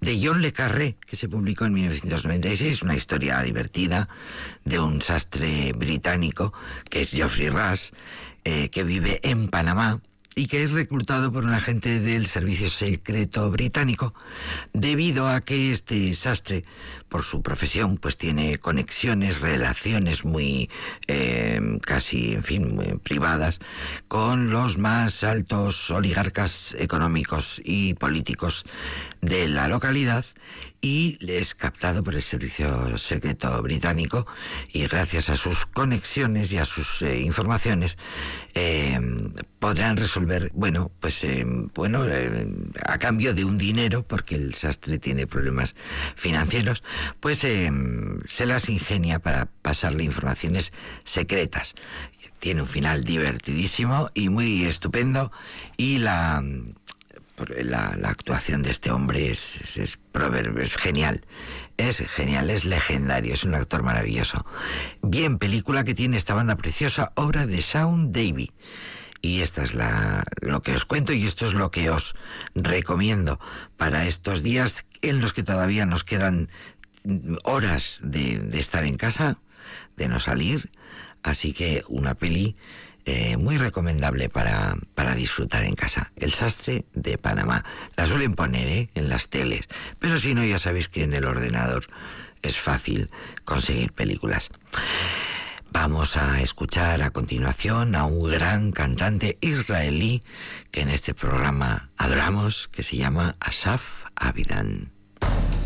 de John le Carré, que se publicó en 1996, una historia divertida de un sastre británico, que es Geoffrey Rush, que vive en Panamá y que es reclutado por un agente del servicio secreto británico, debido a que este sastre, por su profesión, pues tiene conexiones, relaciones muy casi, en fin, muy privadas con los más altos oligarcas económicos y políticos de la localidad, y es captado por el servicio secreto británico, y gracias a sus conexiones y a sus informaciones podrán resolver, a cambio de un dinero, porque el sastre tiene problemas financieros, pues se las ingenia para pasarle informaciones secretas. Tiene un final divertidísimo y muy estupendo, y la actuación de este hombre es genial. Es genial, es legendario, es un actor maravilloso. Bien, película que tiene esta banda preciosa, obra de Sean Davy. Y esta es lo que os cuento, y esto es lo que os recomiendo para estos días en los que todavía nos quedan horas de estar en casa, de no salir. Así que una peli muy recomendable para disfrutar en casa. El sastre de Panamá. La suelen poner en las teles, pero si no, ya sabéis que en el ordenador es fácil conseguir películas. Vamos a escuchar a continuación a un gran cantante israelí que en este programa adoramos, que se llama Asaf Avidan.